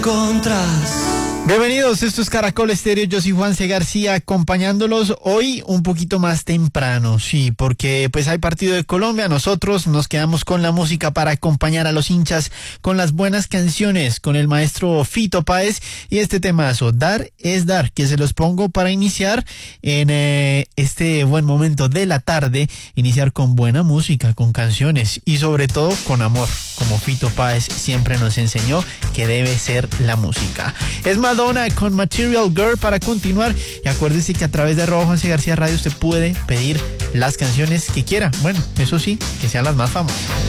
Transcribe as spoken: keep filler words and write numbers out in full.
Contras. Bienvenidos, esto es Caracol Estéreo, yo soy Juanse García, acompañándolos hoy un poquito más temprano, sí, porque pues hay partido de Colombia, nosotros nos quedamos con la música para acompañar a los hinchas con las buenas canciones, con el maestro Fito Páez y este temazo, Dar es Dar, que se los pongo para iniciar en eh, este buen momento de la tarde, iniciar con buena música, con canciones y sobre todo con amor, como Fito Páez siempre nos enseñó que debe ser la música. Es más, Madonna con Material Girl para continuar, y acuérdese que a través de arroba Juanse García Radio usted puede pedir las canciones que quiera, bueno, eso sí, que sean las más famosas.